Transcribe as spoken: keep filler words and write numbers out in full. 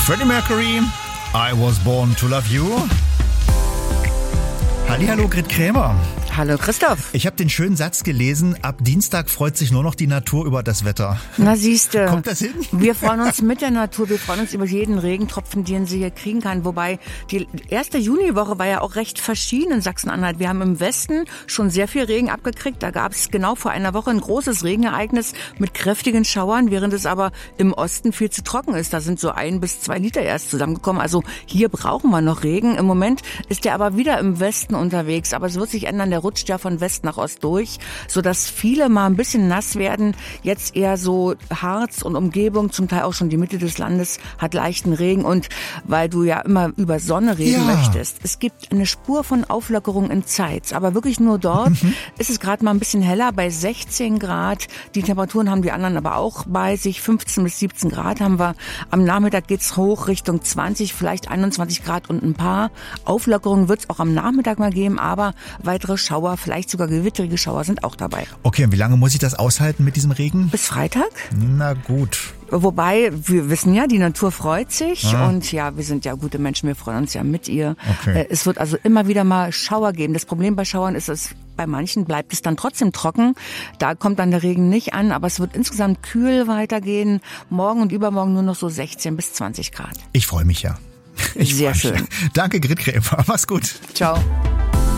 Freddie Mercury, I Was Born to Love You. Hallihallo, Grit Krämer. Hallo Christoph. Ich habe den schönen Satz gelesen, ab Dienstag freut sich nur noch die Natur über das Wetter. Na siehste. Kommt das hin? Wir freuen uns mit der Natur, wir freuen uns über jeden Regentropfen, den sie hier kriegen kann. Wobei die erste Juniwoche war ja auch recht verschieden in Sachsen-Anhalt. Wir haben im Westen schon sehr viel Regen abgekriegt. Da gab es genau vor einer Woche ein großes Regenereignis mit kräftigen Schauern, während es aber im Osten viel zu trocken ist. Da sind so ein bis zwei Liter erst zusammengekommen. Also hier brauchen wir noch Regen. Im Moment ist der aber wieder im Westen unterwegs. Aber es wird sich ändern. Der rutscht ja von West nach Ost durch, sodass viele mal ein bisschen nass werden. Jetzt eher so Harz und Umgebung, zum Teil auch schon die Mitte des Landes hat leichten Regen. Und weil du ja immer über Sonne reden ja. möchtest, es gibt eine Spur von Auflockerung in Zeitz, aber wirklich nur dort. Mhm. Ist es gerade mal ein bisschen heller, bei sechzehn Grad. Die Temperaturen haben die anderen aber auch bei sich. fünfzehn bis siebzehn Grad haben wir. Am Nachmittag geht's hoch Richtung zwanzig, vielleicht einundzwanzig Grad und ein paar. Auflockerungen wird's auch am Nachmittag mal geben, aber weitere Schauer, vielleicht sogar gewitterige Schauer sind auch dabei. Okay, und wie lange muss ich das aushalten mit diesem Regen? Bis Freitag. Na gut. Wobei, wir wissen ja, die Natur freut sich ah. und ja, wir sind ja gute Menschen, wir freuen uns ja mit ihr. Okay. Es wird also immer wieder mal Schauer geben. Das Problem bei Schauern ist, dass bei manchen bleibt es dann trotzdem trocken. Da kommt dann der Regen nicht an, aber es wird insgesamt kühl weitergehen. Morgen und übermorgen nur noch so sechzehn bis zwanzig Grad. Ich freue mich ja. Ich Sehr schön. Mich. Danke, Grit Krämer. Mach's gut. Ciao.